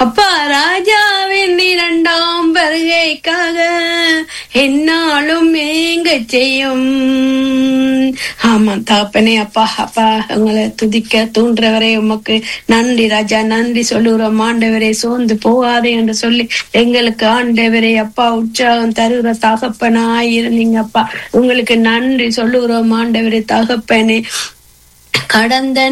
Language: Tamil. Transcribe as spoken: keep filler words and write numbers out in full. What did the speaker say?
அப்பா ராஜாவின் இரண்டாம் வருகைக்காக என்னாலும் ஏங்க செய்யும். ஆமா தாப்பனே அப்பா அப்பா உங்களை துதிக்க தூண்டுறவரே உமக்கு நன்றி ராஜா, நன்றி சொல்லுறோம் ஆண்டவரே. சோர்ந்து போகாதே என்று சொல்லி எங்களுக்கு ஆண்டவரே அப்பா உற்சாகம் தருகிற தகப்பனாய் இருந்தீங்க அப்பா. உங்களுக்கு நன்றி சொல்லுகிறோம் ஆண்டவரே தகப்பனே. கடந்த